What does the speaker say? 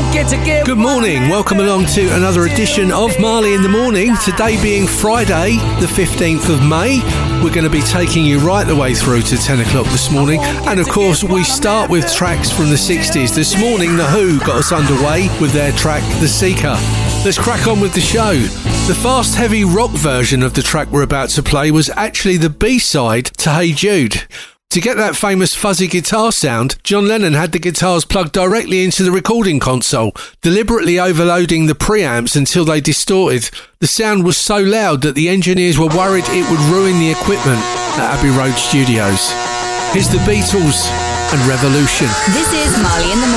Good morning, welcome along to another edition of Marley in the Morning. Today being Friday, the 15th of May. We're going to be taking you right the way through to 10 o'clock this morning. And of course, we start with tracks from the 60s. This morning, The Who got us underway with their track, The Seeker. Let's crack on with the show. The fast, heavy rock version of the track we're about to play was actually the B-side to Hey Jude. To get that famous fuzzy guitar sound, John Lennon had the guitars plugged directly into the recording console, deliberately overloading the preamps until they distorted. The sound was so loud that the engineers were worried it would ruin the equipment at Abbey Road Studios. Here's the Beatles and Revolution. This is Marley in the